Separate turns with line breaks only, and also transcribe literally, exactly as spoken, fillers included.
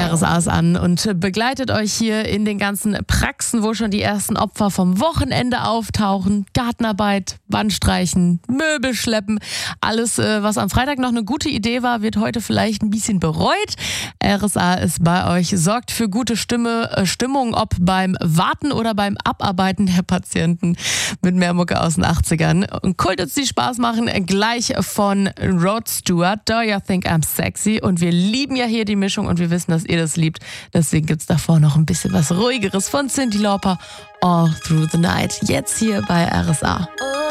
R S A ist an und begleitet euch hier in den ganzen Praxen, wo schon die ersten Opfer vom Wochenende auftauchen. Gartenarbeit, Wandstreichen, Möbel schleppen. Alles, was am Freitag noch eine gute Idee war, wird heute vielleicht ein bisschen bereut. R S A ist bei euch, sorgt für gute Stimme, Stimmung, ob beim Warten oder beim Abarbeiten der Patienten, mit mehr Mucke aus den achtzigern. Und Kult uns die Spaß machen, gleich von Rod Stewart, Do You Think I'm Sexy? Und wir lieben ja hier die Mischung und wir wissen, dass ihr das liebt. Deswegen gibt es davor noch ein bisschen was Ruhigeres von Cyndi Lauper, All Through the Night. Jetzt hier bei R S A.